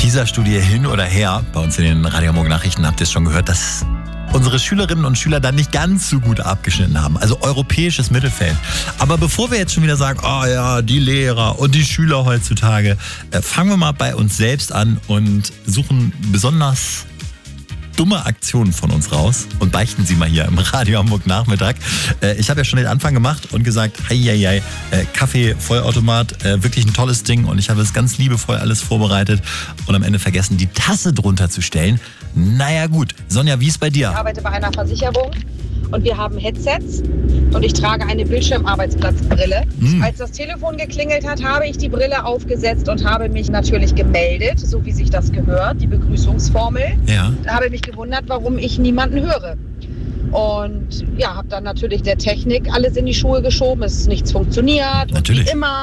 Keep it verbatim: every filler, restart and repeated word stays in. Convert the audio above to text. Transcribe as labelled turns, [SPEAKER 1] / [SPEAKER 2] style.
[SPEAKER 1] PISA-Studie hin oder her, bei uns in den Radio Hamburg Nachrichten habt ihr es schon gehört, dass unsere Schülerinnen und Schüler dann nicht ganz so gut abgeschnitten haben. Also europäisches Mittelfeld. Aber bevor wir jetzt schon wieder sagen, oh ja, die Lehrer und die Schüler heutzutage, äh, fangen wir mal bei uns selbst an und suchen besonders dumme Aktionen von uns raus und beichten sie mal hier im Radio Hamburg Nachmittag. Äh, ich habe ja schon den Anfang gemacht und gesagt, hei, hei, hei, äh, Kaffee, Vollautomat, äh, wirklich ein tolles Ding und ich habe es ganz liebevoll alles vorbereitet und am Ende vergessen, die Tasse drunter zu stellen. Naja gut, Sonja, wie ist bei dir?
[SPEAKER 2] Ich arbeite bei einer Versicherung und wir haben Headsets und ich trage eine Bildschirmarbeitsplatzbrille. Hm. Als das Telefon geklingelt hat, habe ich die Brille aufgesetzt und habe mich natürlich gemeldet, so wie sich das gehört, die Begrüßungsformel.
[SPEAKER 1] Ja.
[SPEAKER 2] Da habe ich mich gewundert, warum ich niemanden höre. Und ja, habe dann natürlich der Technik alles in die Schuhe geschoben, es ist nichts funktioniert.
[SPEAKER 1] Natürlich.
[SPEAKER 2] Und wie immer